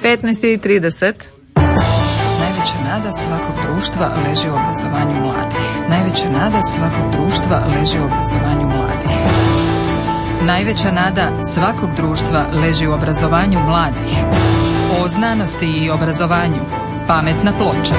15:30. Najveća nada svakog društva leži u obrazovanju mladih. Najveća nada svakog društva leži u obrazovanju mladih. Najveća nada svakog društva leži u obrazovanju mladih. O znanosti i obrazovanju. Pametna ploča.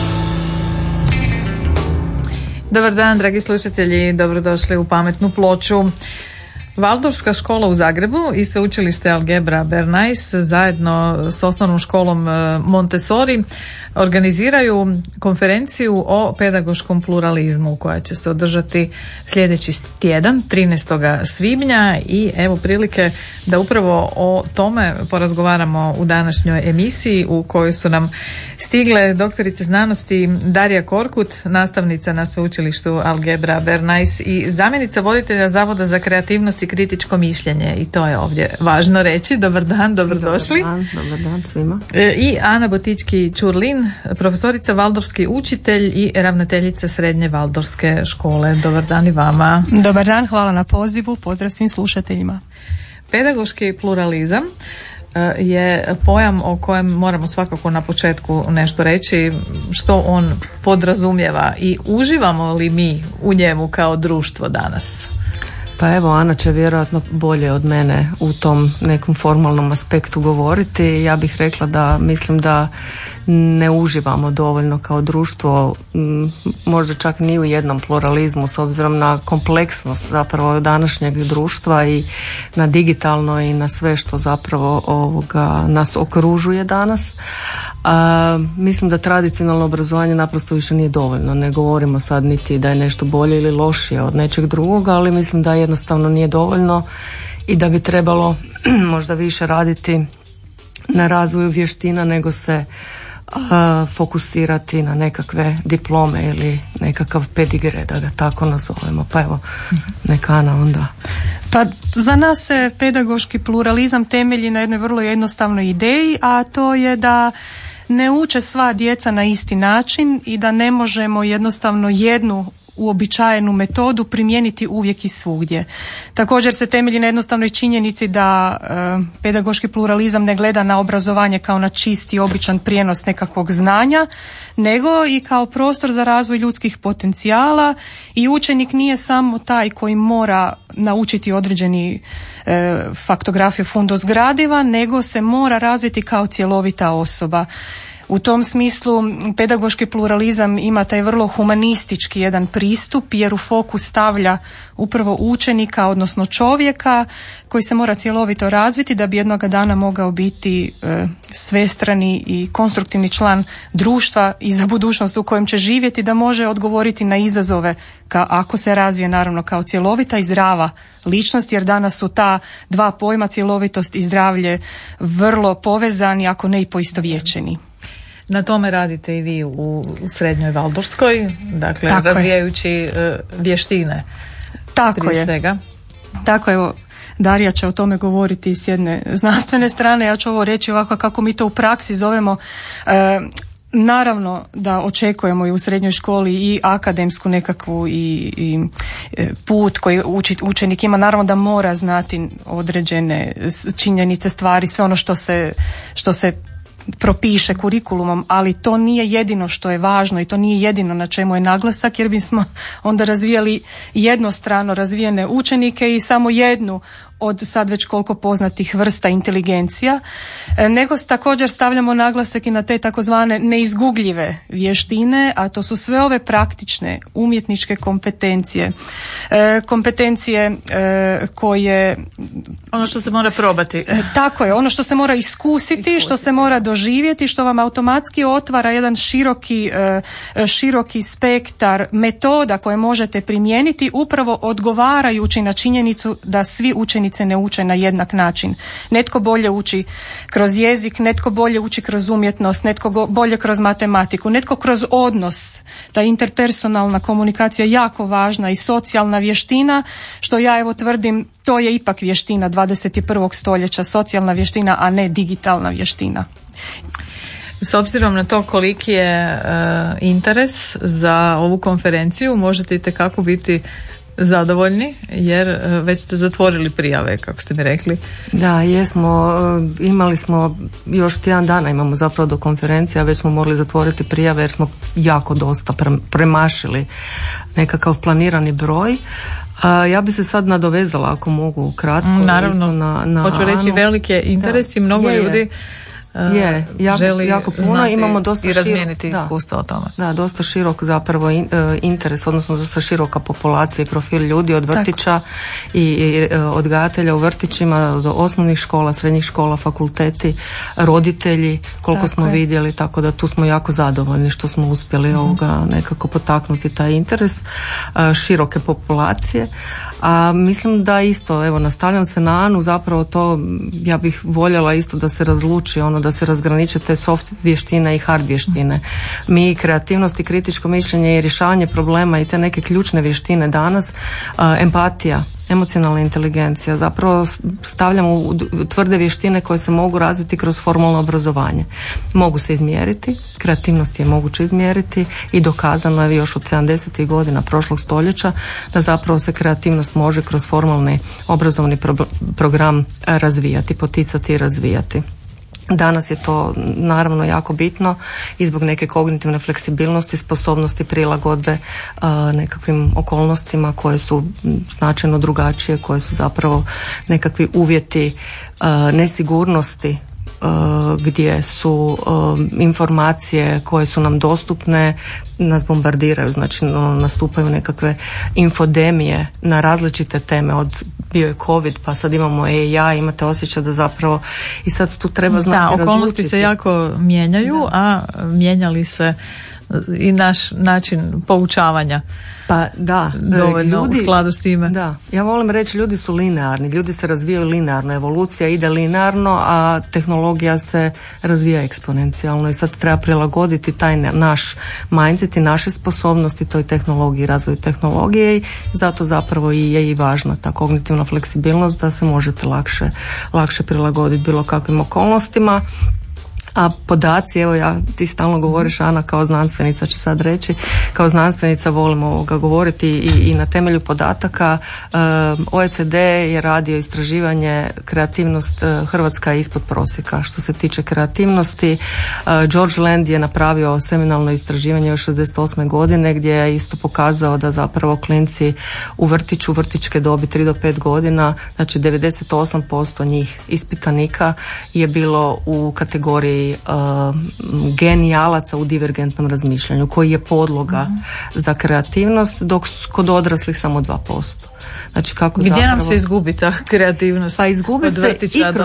Dobar dan, dragi slušatelji, dobrodošli u Pametnu ploču. Valdorfska škola u Zagrebu i sveučilište Algebra Bernays zajedno s osnovnom školom Montessori organiziraju konferenciju o pedagoškom pluralizmu koja će se održati sljedeći tjedan, 13. svibnja i evo prilike da upravo o tome porazgovaramo u današnjoj emisiji u kojoj su nam stigle doktorice znanosti Darija Korkut, nastavnica na sveučilištu Algebra Bernays i zamjenica voditelja Zavoda za kreativnost i kritičko mišljenje i to je ovdje važno reći. Dobar dan, dobrodošli. Dobar dan svima. I Ana Botički-Čurlin, profesorica Valdorski učitelj i ravnateljica Srednje Valdorske škole. Dobar dan i vama. Dobar dan, hvala na pozivu, pozdrav svim slušateljima. Pedagoški pluralizam je pojam o kojem moramo svakako na početku nešto reći, što on podrazumijeva i uživamo li mi u njemu kao društvo danas? Pa evo, Ana će vjerojatno bolje od mene u tom nekom formalnom aspektu govoriti. Ja bih rekla da mislim da ne uživamo dovoljno kao društvo, možda čak ni u jednom pluralizmu s obzirom na kompleksnost zapravo današnjeg društva i na digitalno i na sve što zapravo nas okružuje danas. Mislim da tradicionalno obrazovanje naprosto više nije dovoljno. Ne govorimo sad niti da je nešto bolje ili lošije od nečeg drugog, ali mislim da jednostavno nije dovoljno i da bi trebalo možda više raditi na razvoju vještina nego se fokusirati na nekakve diplome ili nekakav pedigre, da ga tako nazovemo. Pa evo, neka Ana onda. Pa za nas se pedagoški pluralizam temelji na jednoj vrlo jednostavnoj ideji, a to je da ne uče sva djeca na isti način i da ne možemo jednostavno jednu uobičajenu metodu primijeniti uvijek i svugdje. Također se temelji na jednostavnoj činjenici da pedagoški pluralizam ne gleda na obrazovanje kao na čisti običan prijenos nekakvog znanja, nego i kao prostor za razvoj ljudskih potencijala i učenik nije samo taj koji mora naučiti određeni faktografiju fundos gradiva, nego se mora razviti kao cjelovita osoba. U tom smislu pedagoški pluralizam ima taj vrlo humanistički jedan pristup jer u fokus stavlja upravo učenika, odnosno čovjeka koji se mora cjelovito razviti da bi jednoga dana mogao biti svestrani i konstruktivni član društva i za budućnost u kojem će živjeti, da može odgovoriti na izazove ako se razvije naravno kao cjelovita i zdrava ličnost, jer danas su ta dva pojma, cjelovitost i zdravlje, vrlo povezani, ako ne i poistovjećeni. Na tome radite i vi u Srednjoj Valdorskoj, dakle tako razvijajući vještine. Tako prije je. svega. Tako je, Darija će o tome govoriti s jedne znanstvene strane, ja ću ovo reći ovako kako mi to u praksi zovemo. Naravno da očekujemo i u srednjoj školi i akademsku nekakvu i put koji učenik ima, naravno da mora znati određene činjenice, stvari, sve ono što se propiše kurikulumom, ali to nije jedino što je važno i to nije jedino na čemu je naglasak, jer bismo onda razvijali jednostrano razvijene učenike i samo jednu od sad već koliko poznatih vrsta inteligencija, nego također stavljamo naglasak i na te takozvane neizgugljive vještine, a to su sve ove praktične umjetničke kompetencije, koje... Ono što se mora probati. Tako je, ono što se mora iskusiti, što se mora doživjeti, što vam automatski otvara jedan široki spektar metoda koje možete primijeniti upravo odgovarajući na činjenicu da svi učenici ne uče na jednak način. Netko bolje uči kroz jezik, netko bolje uči kroz umjetnost, netko bolje kroz matematiku, netko kroz odnos. Ta interpersonalna komunikacija je jako važna i socijalna vještina, što ja evo tvrdim, to je ipak vještina 21. stoljeća, socijalna vještina, a ne digitalna vještina. S obzirom na to koliki je interes za ovu konferenciju, možete itekako biti zadovoljni jer već ste zatvorili prijave, kako ste mi rekli. Da, jesmo. Imali smo još tjedan dana, imamo zapravo do konferencije, a već smo morali zatvoriti prijave jer smo jako dosta premašili nekakav planirani broj. Ja bi se sad nadovezala, ako mogu kratko. Naravno, na hoću reći velike interesi, mnogo ljudi želi jako puno, znati imamo dosta i razmijeniti iskustvo o tome. Da, dosta širok zapravo interes, odnosno dosta široka populacija i profil ljudi od vrtića i odgajatelja u vrtićima do osnovnih škola, srednjih škola, fakulteti, roditelji, koliko smo vidjeli, tako da tu smo jako zadovoljni što smo uspjeli nekako potaknuti taj interes široke populacije. A mislim da isto, evo, nastavljam se na Anu, zapravo to ja bih voljela isto da se razluči, da se razgraniče te soft vještine i hard vještine. Mi kreativnost i kritičko mišljenje i rješavanje problema i te neke ključne vještine danas, empatija, emocionalna inteligencija, zapravo stavljamo u tvrde vještine koje se mogu razviti kroz formalno obrazovanje. Mogu se izmjeriti, kreativnost je moguće izmjeriti i dokazano je još od 70. godina prošlog stoljeća da zapravo se kreativnost može kroz formalni obrazovni program razvijati, poticati i razvijati. Danas je to naravno jako bitno i zbog neke kognitivne fleksibilnosti, sposobnosti prilagodbe nekakvim okolnostima koje su značajno drugačije, koje su zapravo nekakvi uvjeti nesigurnosti gdje su informacije koje su nam dostupne nas bombardiraju, znači nastupaju nekakve infodemije na različite teme, od bio je COVID pa sad imamo AI, imate osjećaj da zapravo i sad tu treba znati razlučiti. Da, okolnosti se jako mijenjaju, a mijenjali se i naš način poučavanja. Pa da, dovoljno ljudi, u skladu s time. Da, ja volim reći ljudi su linearni, ljudi se razvijaju linearno, evolucija ide linearno, a tehnologija se razvija eksponencijalno i sad treba prilagoditi taj naš mindset i naše sposobnosti toj tehnologiji, razvoju tehnologije i zato zapravo i je i važna ta kognitivna fleksibilnost da se možete lakše prilagoditi bilo kakvim okolnostima. A podaci, evo ti stalno govoriš, Ana, kao znanstvenica ću sad reći, kao znanstvenica volimo govoriti i na temelju podataka. OECD je radio istraživanje, kreativnost Hrvatska je ispod prosjeka što se tiče kreativnosti. George Land je napravio seminalno istraživanje još 68. godine gdje je isto pokazao da zapravo klinci u vrtičke dobi 3 do 5 godina, znači 98% njih ispitanika je bilo u kategoriji genijalaca u divergentnom razmišljanju koji je podloga za kreativnost, dok kod odraslih samo 2%. Znači kako gdje zapravo, nam se izgubi ta kreativnost? Pa izgubi se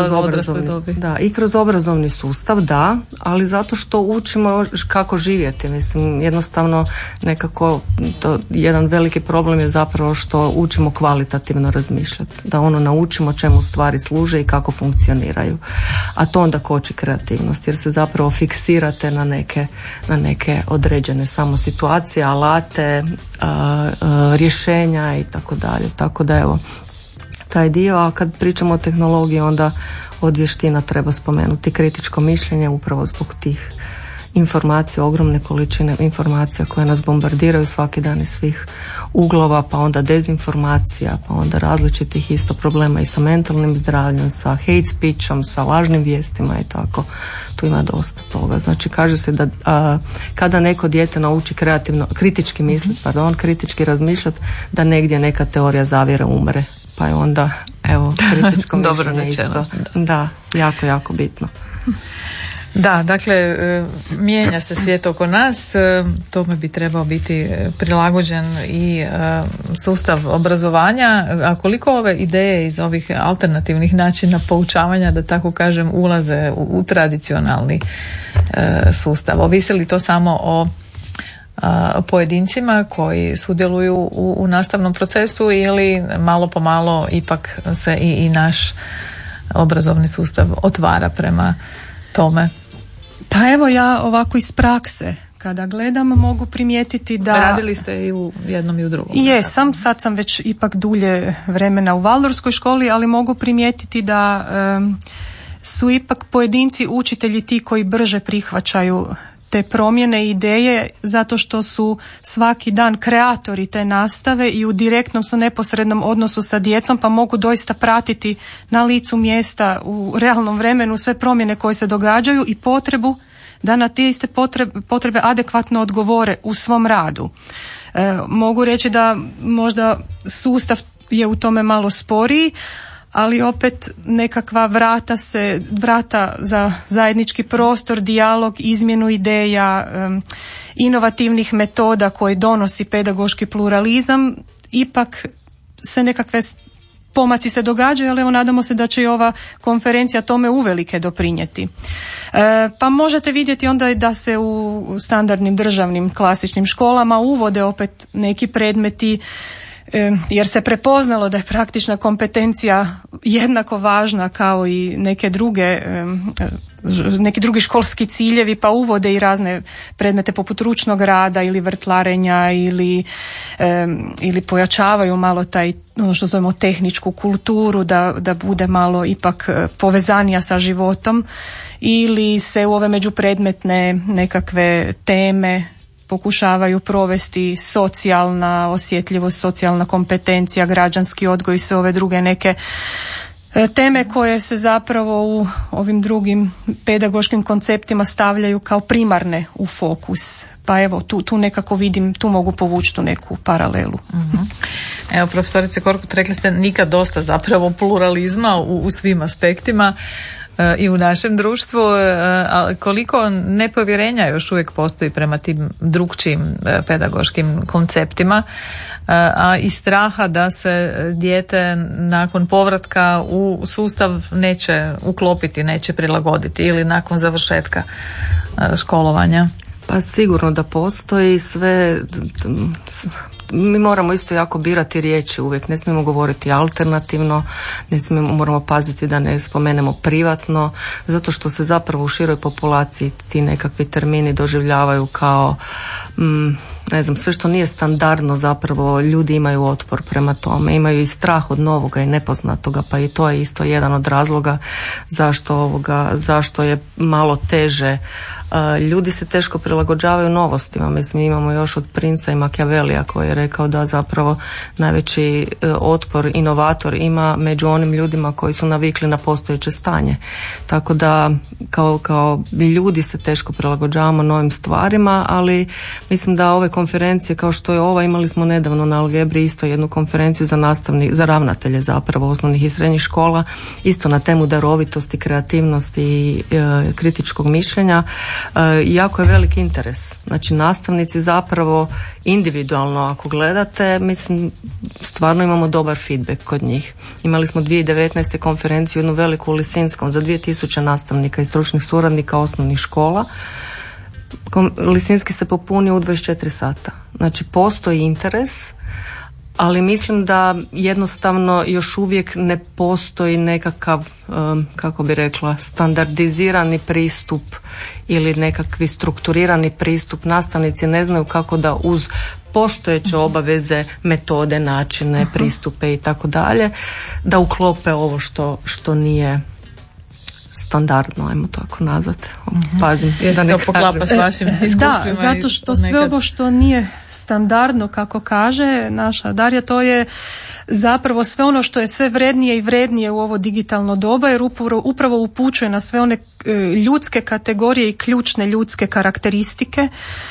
i kroz obrazovni sustav, da, ali zato što učimo kako živjeti. Mislim, jednostavno nekako to jedan veliki problem je zapravo što učimo kvalitativno razmišljati, da naučimo čemu stvari služe i kako funkcioniraju. A to onda koči kreativnost jer se zapravo fiksirate na neke određene samo situacije, alate, rješenja i tako dalje. Tako da evo, taj dio, a kad pričamo o tehnologiji onda od vještina treba spomenuti kritičko mišljenje upravo zbog tih informacija, ogromne količine informacija koje nas bombardiraju svaki dan iz svih uglova, pa onda dezinformacija, pa onda različitih isto problema i sa mentalnim zdravljem, sa hate speechom, sa lažnim vijestima i tako. Tu ima dosta toga. Znači kaže se da kada neko dijete nauči kritički razmišljati, da negdje neka teorija zavjere umre. Pa je onda, evo, kritičko mišljenje isto. Da, jako, jako bitno. Da, dakle, mijenja se svijet oko nas, tome bi trebao biti prilagođen i sustav obrazovanja, a koliko ove ideje iz ovih alternativnih načina poučavanja, da tako kažem, ulaze u tradicionalni sustav? Ovisi li to samo o pojedincima koji sudjeluju u nastavnom procesu ili malo po malo ipak se i naš obrazovni sustav otvara prema tome? Pa evo, ja ovako iz prakse kada gledam mogu primijetiti da... Radili ste i u jednom i u drugom. Jesam, sad sam već ipak dulje vremena u Valdorskoj školi, ali mogu primijetiti da su ipak pojedinci učitelji ti koji brže prihvaćaju te promjene i ideje zato što su svaki dan kreatori te nastave i u direktnom su neposrednom odnosu sa djecom, pa mogu doista pratiti na licu mjesta u realnom vremenu sve promjene koje se događaju i potrebu da na te iste potrebe adekvatno odgovore u svom radu. Mogu reći da možda sustav je u tome malo sporiji, ali opet nekakva vrata za zajednički prostor, dijalog, izmjenu ideja, inovativnih metoda koje donosi pedagoški pluralizam, ipak se nekakve pomaci se događaju, ali evo nadamo se da će i ova konferencija tome uvelike doprinijeti. Pa možete vidjeti onda da se u standardnim državnim klasičnim školama uvode opet neki predmeti, jer se prepoznalo da je praktična kompetencija jednako važna kao i neki drugi školski ciljevi, pa uvode i razne predmete poput ručnog rada ili vrtlarenja ili pojačavaju malo taj, ono što zovemo tehničku kulturu, da bude malo ipak povezanija sa životom, ili se u ove međupredmetne nekakve teme pokušavaju provesti socijalna osjetljivost, socijalna kompetencija, građanski odgoj i sve ove druge neke teme koje se zapravo u ovim drugim pedagoškim konceptima stavljaju kao primarne u fokus. Pa evo, tu nekako vidim, tu mogu povući tu neku paralelu. Mm-hmm. Evo, profesorice Korkut, rekli ste nikad dosta zapravo pluralizma u svim aspektima i u našem društvu, a koliko nepovjerenja još uvijek postoji prema tim drukčijim pedagoškim konceptima, a i straha da se dijete nakon povratka u sustav neće uklopiti, neće prilagoditi ili nakon završetka školovanja. Pa sigurno da postoji sve. Mi moramo isto jako birati riječi uvijek, ne smijemo govoriti alternativno, moramo paziti da ne spomenemo privatno, zato što se zapravo u široj populaciji ti nekakvi termini doživljavaju kao ne znam, sve što nije standardno, zapravo ljudi imaju otpor prema tome, imaju i strah od novoga i nepoznatoga, pa i to je isto jedan od razloga zašto je malo teže. Ljudi se teško prilagođavaju novostima. Mislim, imamo još od Princa i Machiavellija koji je rekao da zapravo najveći otpor inovator ima među onim ljudima koji su navikli na postojeće stanje. Tako da kao ljudi se teško prilagođavamo novim stvarima, ali mislim da ove konferencije kao što je ova, imali smo nedavno na Algebri isto jednu konferenciju za ravnatelje zapravo osnovnih i srednjih škola, isto na temu darovitosti, kreativnosti i kritičkog mišljenja. Jako je velik interes. Znači nastavnici zapravo individualno ako gledate, mislim stvarno imamo dobar feedback kod njih. Imali smo 2019. konferenciju jednu veliku u Lisinskom za 2000 nastavnika i stručnih suradnika osnovnih škola. Lisinski se popunio u 24 sata. Znači postoji interes, ali mislim da jednostavno još uvijek ne postoji nekakav, kako bi rekla, standardizirani pristup ili nekakvi strukturirani pristup. Nastavnici ne znaju kako da uz postojeće obaveze, metode, načine, pristupe i tako dalje, da uklope ovo što nije standardno, ajmo tako nazvati. Pazim. Da ne poklapa s vašim iskustvima. Da, zato što sve ovo što nije standardno, kako kaže naša Darja, to je zapravo sve ono što je sve vrednije i vrednije u ovo digitalno doba, jer upravo upućuje na sve one ljudske kategorije i ključne ljudske karakteristike.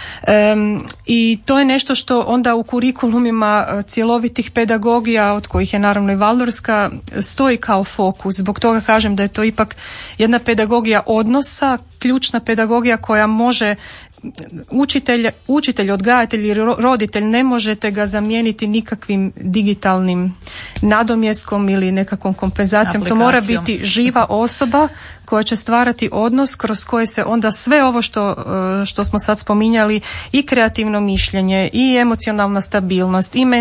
I to je nešto što onda u kurikulumima cjelovitih pedagogija, od kojih je naravno i Valdorska, stoji kao fokus. Zbog toga kažem da je to ipak jedna pedagogija odnosa, ključna pedagogija koja može učitelj, odgajatelj ili roditelj, ne možete ga zamijeniti nikakvim digitalnim nadomjeskom ili nekakvom kompenzacijom. To mora biti živa osoba koja će stvarati odnos kroz koje se onda sve ovo što smo sad spominjali, i kreativno mišljenje, i emocionalna stabilnost, i